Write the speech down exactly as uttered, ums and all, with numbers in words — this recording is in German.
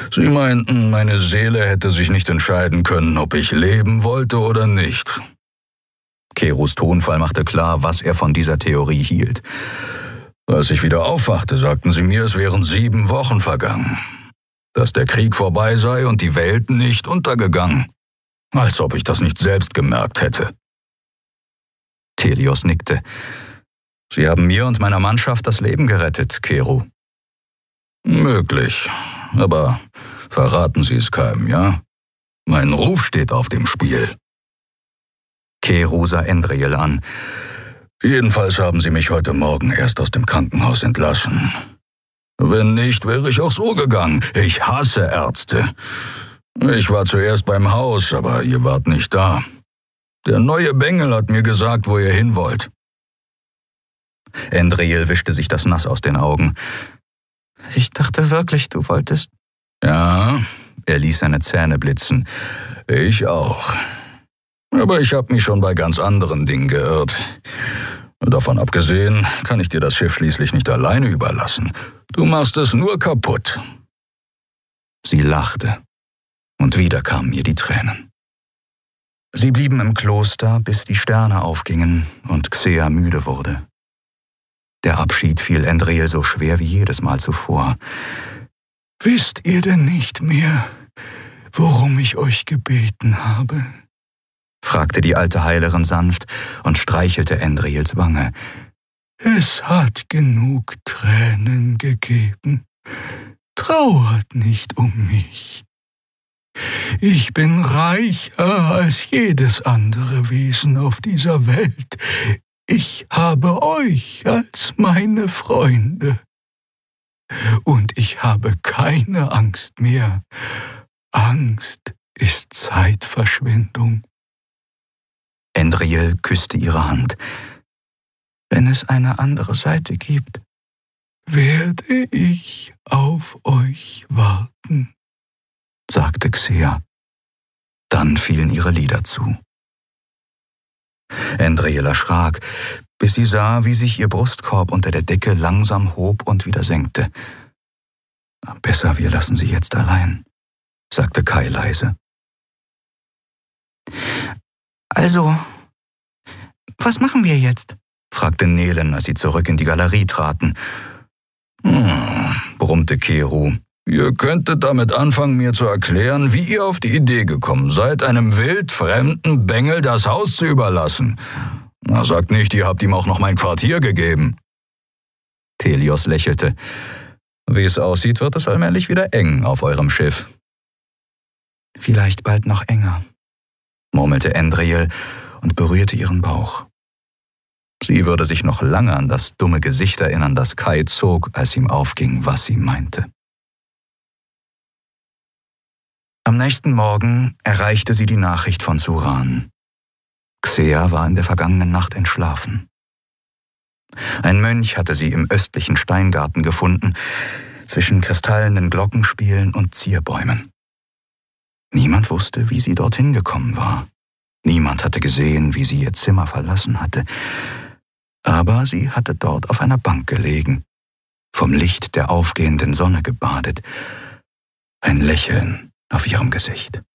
Sie meinten, meine Seele hätte sich nicht entscheiden können, ob ich leben wollte oder nicht. Kerus Tonfall machte klar, was er von dieser Theorie hielt. Als ich wieder aufwachte, sagten sie mir, es wären sieben Wochen vergangen. Dass der Krieg vorbei sei und die Welt nicht untergegangen. Als ob ich das nicht selbst gemerkt hätte. Telios nickte. Sie haben mir und meiner Mannschaft das Leben gerettet, Keru. Möglich, aber verraten Sie es keinem, ja? Mein Ruf steht auf dem Spiel. Keru sah Endriel an. Jedenfalls haben Sie mich heute Morgen erst aus dem Krankenhaus entlassen. Wenn nicht, wäre ich auch so gegangen. Ich hasse Ärzte. Ich war zuerst beim Haus, aber ihr wart nicht da. Der neue Bengel hat mir gesagt, wo ihr hin wollt. Endriel wischte sich das Nass aus den Augen. Ich dachte wirklich, du wolltest... Ja, er ließ seine Zähne blitzen. Ich auch. Aber ich habe mich schon bei ganz anderen Dingen geirrt. Davon abgesehen kann ich dir das Schiff schließlich nicht alleine überlassen. Du machst es nur kaputt. Sie lachte, und wieder kamen ihr die Tränen. Sie blieben im Kloster, bis die Sterne aufgingen und Xea müde wurde. Der Abschied fiel Endriel so schwer wie jedes Mal zuvor. »Wisst ihr denn nicht mehr, worum ich euch gebeten habe?« fragte die alte Heilerin sanft und streichelte Endriels Wange. »Es hat genug Tränen gegeben. Trauert nicht um mich. Ich bin reicher als jedes andere Wesen auf dieser Welt. Ich habe euch als meine Freunde. Und ich habe keine Angst mehr. Angst ist Zeitverschwendung.« Endriel küsste ihre Hand. »Wenn es eine andere Seite gibt, werde ich auf euch warten«, sagte Xea. Dann fielen ihre Lider zu. Endriel erschrak, bis sie sah, wie sich ihr Brustkorb unter der Decke langsam hob und wieder senkte. »Besser, wir lassen sie jetzt allein«, sagte Kai leise. »Also, was machen wir jetzt?« fragte Nelen, als sie zurück in die Galerie traten. Hm, brummte Keru. »Ihr könntet damit anfangen, mir zu erklären, wie ihr auf die Idee gekommen seid, einem wildfremden Bengel das Haus zu überlassen. Na, sagt nicht, ihr habt ihm auch noch mein Quartier gegeben.« Telios lächelte. »Wie es aussieht, wird es allmählich wieder eng auf eurem Schiff.« »Vielleicht bald noch enger«, murmelte Endriel und berührte ihren Bauch. Sie würde sich noch lange an das dumme Gesicht erinnern, das Kai zog, als ihm aufging, was sie meinte. Am nächsten Morgen erreichte sie die Nachricht von Suran. Xea war in der vergangenen Nacht entschlafen. Ein Mönch hatte sie im östlichen Steingarten gefunden, zwischen kristallenen Glockenspielen und Zierbäumen. Niemand wusste, wie sie dorthin gekommen war. Niemand hatte gesehen, wie sie ihr Zimmer verlassen hatte. Aber sie hatte dort auf einer Bank gelegen, vom Licht der aufgehenden Sonne gebadet, ein Lächeln auf ihrem Gesicht.